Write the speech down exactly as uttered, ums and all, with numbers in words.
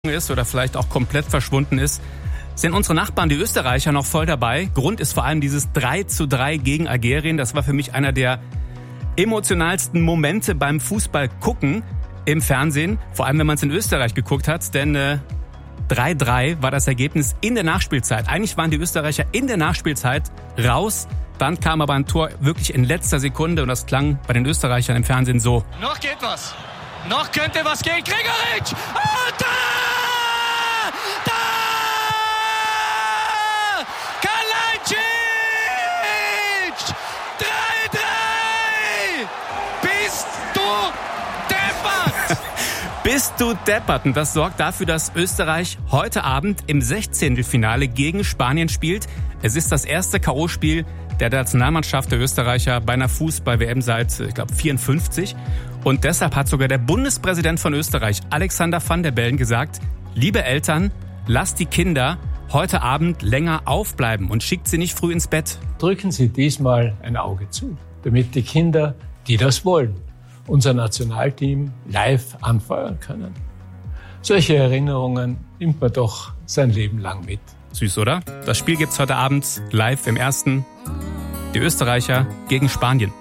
ist oder vielleicht auch komplett verschwunden ist, sind unsere Nachbarn, die Österreicher, noch voll dabei. Grund ist vor allem dieses drei zu drei gegen Algerien. Das war für mich einer der emotionalsten Momente beim Fußball gucken im Fernsehen. Vor allem, wenn man es in Österreich geguckt hat. Denn äh, drei drei war das Ergebnis in der Nachspielzeit. Eigentlich waren die Österreicher in der Nachspielzeit raus. Dann kam aber ein Tor wirklich in letzter Sekunde. Und das klang bei den Österreichern im Fernsehen so. Noch geht was. Noch könnte was gehen. Gregoritsch! Und da! Da! Kalajdzic! drei drei! Bist du deppert! Bist du deppert? Und das sorgt dafür, dass Österreich heute Abend im Sechzehntelfinale gegen Spanien spielt. Es ist das erste K O-Spiel der Nationalmannschaft der Österreicher bei einer Fußball-W M seit, ich glaube, vierundfünfzig. Und deshalb hat sogar der Bundespräsident von Österreich, Alexander Van der Bellen, gesagt, liebe Eltern, lasst die Kinder heute Abend länger aufbleiben und schickt sie nicht früh ins Bett. Drücken Sie diesmal ein Auge zu, damit die Kinder, die das wollen, unser Nationalteam live anfeuern können. Solche Erinnerungen nimmt man doch sein Leben lang mit. Süß, oder? Das Spiel gibt's heute Abend live im Ersten. Die Österreicher gegen Spanien.